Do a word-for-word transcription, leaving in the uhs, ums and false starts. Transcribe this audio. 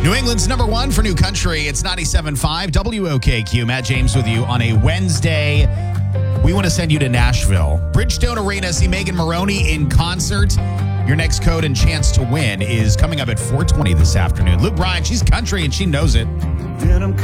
New England's number one for new country. It's ninety-seven point five W O K Q. Matt James with you on a Wednesday. We want to send you to Nashville. Bridgestone Arena. See Megan Maroney in concert. Your next code and chance to win is coming up at four twenty this afternoon. Luke Bryan, she's country and she knows it. Then I'm